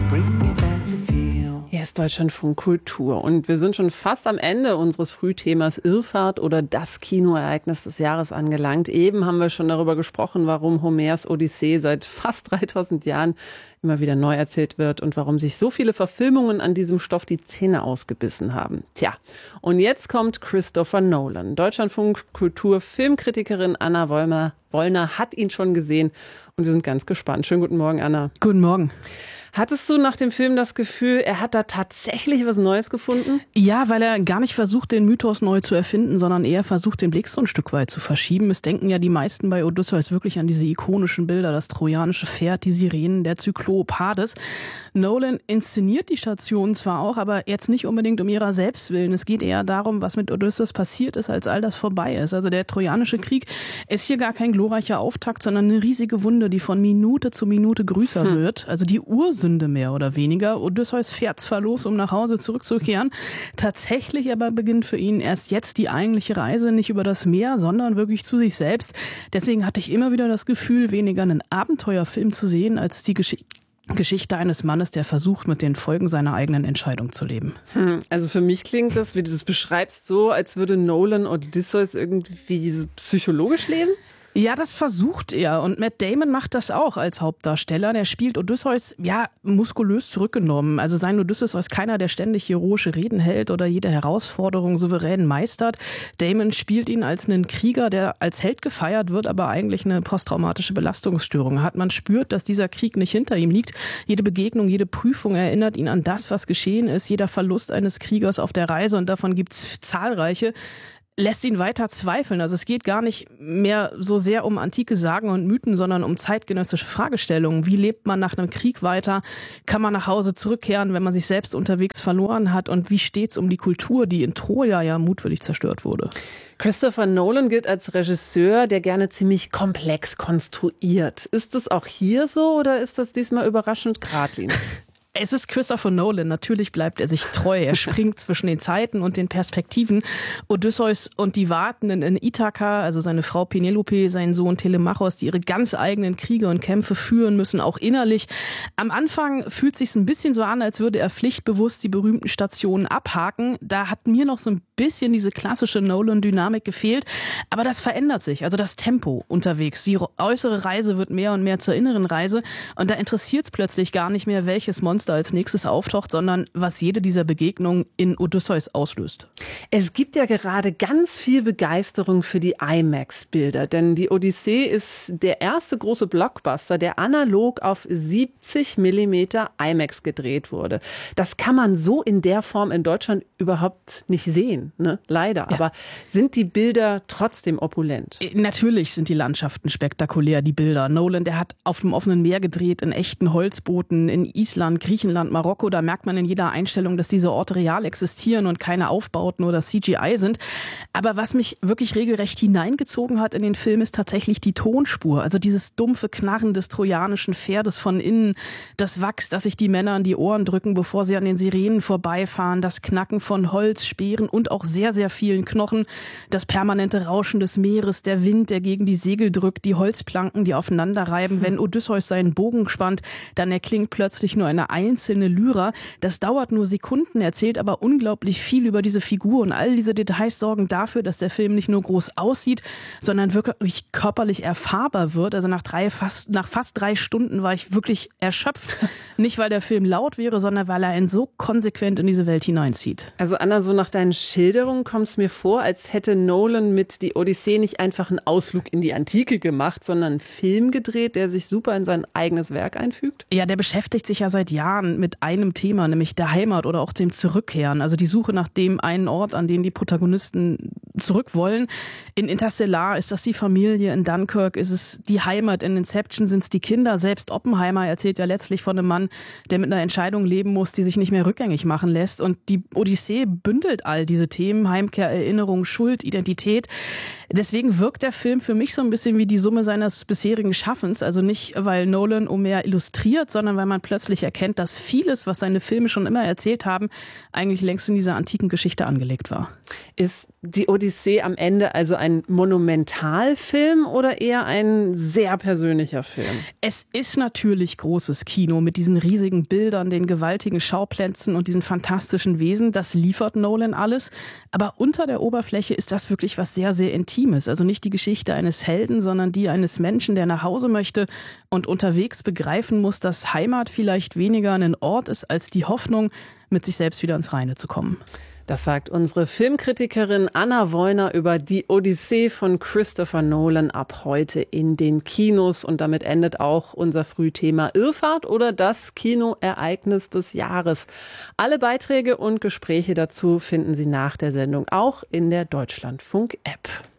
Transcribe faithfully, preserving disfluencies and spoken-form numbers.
Hier ist Deutschlandfunk Kultur und wir sind schon fast am Ende unseres Frühthemas Irrfahrt oder das Kinoereignis des Jahres angelangt. Eben haben wir schon darüber gesprochen, warum Homers Odyssee seit fast dreitausend Jahren immer wieder neu erzählt wird und warum sich so viele Verfilmungen an diesem Stoff die Zähne ausgebissen haben. Tja, und jetzt kommt Christopher Nolan. Deutschlandfunk Kultur Filmkritikerin Anna Wollner, Wollner hat ihn schon gesehen und wir sind ganz gespannt. Schönen guten Morgen, Anna. Guten Morgen. Hattest du nach dem Film das Gefühl, er hat da tatsächlich was Neues gefunden? Ja, weil er gar nicht versucht, den Mythos neu zu erfinden, sondern eher versucht, den Blick so ein Stück weit zu verschieben. Es denken ja die meisten bei Odysseus wirklich an diese ikonischen Bilder, das trojanische Pferd, die Sirenen, der Zyklop, Hades. Nolan inszeniert die Station zwar auch, aber jetzt nicht unbedingt um ihrer selbst willen. Es geht eher darum, was mit Odysseus passiert ist, als all das vorbei ist. Also der trojanische Krieg ist hier gar kein glorreicher Auftakt, sondern eine riesige Wunde, die von Minute zu Minute größer hm. wird. Also die Ursünde mehr oder weniger. Odysseus fährt zwar los, um nach Hause zurückzukehren. Tatsächlich aber beginnt für ihn erst jetzt die eigentliche Reise, nicht über das Meer, sondern wirklich zu sich selbst. Deswegen hatte ich immer wieder das Gefühl, weniger einen Abenteuerfilm zu sehen, als die Geschichte Geschichte eines Mannes, der versucht, mit den Folgen seiner eigenen Entscheidung zu leben. Hm, also für mich klingt das, wie du das beschreibst, so, als würde Nolan Odysseus irgendwie psychologisch leben? Ja, das versucht er und Matt Damon macht das auch als Hauptdarsteller. Der spielt Odysseus, ja, muskulös zurückgenommen. Also sein Odysseus ist keiner, der ständig heroische Reden hält oder jede Herausforderung souverän meistert. Damon spielt ihn als einen Krieger, der als Held gefeiert wird, aber eigentlich eine posttraumatische Belastungsstörung hat. Man spürt, dass dieser Krieg nicht hinter ihm liegt. Jede Begegnung, jede Prüfung erinnert ihn an das, was geschehen ist. Jeder Verlust eines Kriegers auf der Reise, und davon gibt's zahlreiche, lässt ihn weiter zweifeln. Also es geht gar nicht mehr so sehr um antike Sagen und Mythen, sondern um zeitgenössische Fragestellungen. Wie lebt man nach einem Krieg weiter? Kann man nach Hause zurückkehren, wenn man sich selbst unterwegs verloren hat? Und wie steht's um die Kultur, die in Troja ja mutwillig zerstört wurde? Christopher Nolan gilt als Regisseur, der gerne ziemlich komplex konstruiert. Ist das auch hier so oder ist das diesmal überraschend geradlinig? Es ist Christopher Nolan. Natürlich bleibt er sich treu. Er springt zwischen den Zeiten und den Perspektiven. Odysseus und die Wartenden in Ithaka, also seine Frau Penelope, sein Sohn Telemachos, die ihre ganz eigenen Kriege und Kämpfe führen müssen, auch innerlich. Am Anfang fühlt es sich ein bisschen so an, als würde er pflichtbewusst die berühmten Stationen abhaken. Da hat mir noch so ein bisschen diese klassische Nolan-Dynamik gefehlt. Aber das verändert sich. Also das Tempo unterwegs. Die äußere Reise wird mehr und mehr zur inneren Reise. Und da interessiert es plötzlich gar nicht mehr, welches Monster als nächstes auftaucht, sondern was jede dieser Begegnungen in Odysseus auslöst. Es gibt ja gerade ganz viel Begeisterung für die IMAX-Bilder, denn die Odyssee ist der erste große Blockbuster, der analog auf siebzig Millimeter IMAX gedreht wurde. Das kann man so in der Form in Deutschland überhaupt nicht sehen, ne? Leider. Ja. Aber sind die Bilder trotzdem opulent? Natürlich sind die Landschaften spektakulär, die Bilder. Nolan, der hat auf dem offenen Meer gedreht, in echten Holzbooten, in Island, Griechenland, Marokko. Da merkt man in jeder Einstellung, dass diese Orte real existieren und keine Aufbauten oder C G I sind. Aber was mich wirklich regelrecht hineingezogen hat in den Film, ist tatsächlich die Tonspur. Also dieses dumpfe Knarren des trojanischen Pferdes von innen, das Wachs, das sich die Männer an die Ohren drücken, bevor sie an den Sirenen vorbeifahren, das Knacken von Holz, Speeren und auch sehr, sehr vielen Knochen, das permanente Rauschen des Meeres, der Wind, der gegen die Segel drückt, die Holzplanken, die aufeinander reiben. Wenn Odysseus seinen Bogen spannt, dann erklingt plötzlich nur eine einzelne Lyra. Das dauert nur Sekunden, erzählt aber unglaublich viel über diese Figur, und all diese Details sorgen dafür, dass der Film nicht nur groß aussieht, sondern wirklich körperlich erfahrbar wird. Also nach drei, fast, nach fast drei Stunden war ich wirklich erschöpft. Nicht, weil der Film laut wäre, sondern weil er einen so konsequent in diese Welt hineinzieht. Also Anna, so nach deinen Schilderungen kommt es mir vor, als hätte Nolan mit Die Odyssee nicht einfach einen Ausflug in die Antike gemacht, sondern einen Film gedreht, der sich super in sein eigenes Werk einfügt? Ja, der beschäftigt sich ja seit Jahren mit einem Thema, nämlich der Heimat oder auch dem Zurückkehren. Also die Suche nach dem einen Ort, an den die Protagonisten zurück wollen. In Interstellar ist das die Familie, in Dunkirk ist es die Heimat, in Inception sind es die Kinder. Selbst Oppenheimer erzählt ja letztlich von einem Mann, der mit einer Entscheidung leben muss, die sich nicht mehr rückgängig machen lässt. Und die Odyssee bündelt all diese Themen: Heimkehr, Erinnerung, Schuld, Identität. Deswegen wirkt der Film für mich so ein bisschen wie die Summe seines bisherigen Schaffens. Also nicht, weil Nolan Homer illustriert, sondern weil man plötzlich erkennt, dass vieles, was seine Filme schon immer erzählt haben, eigentlich längst in dieser antiken Geschichte angelegt war. Ist die Odyssee am Ende also ein Monumentalfilm oder eher ein sehr persönlicher Film? Es ist natürlich großes Kino mit diesen riesigen Bildern, den gewaltigen Schauplätzen und diesen fantastischen Wesen. Das liefert Nolan alles. Aber unter der Oberfläche ist das wirklich was sehr, sehr Intimes. Also nicht die Geschichte eines Helden, sondern die eines Menschen, der nach Hause möchte und unterwegs begreifen muss, dass Heimat vielleicht weniger ein Ort ist als die Hoffnung, mit sich selbst wieder ins Reine zu kommen. Das sagt unsere Filmkritikerin Anna Wollner über die Odyssee von Christopher Nolan ab heute in den Kinos. Und damit endet auch unser Frühthema Irrfahrt oder das Kinoereignis des Jahres. Alle Beiträge und Gespräche dazu finden Sie nach der Sendung auch in der Deutschlandfunk-App.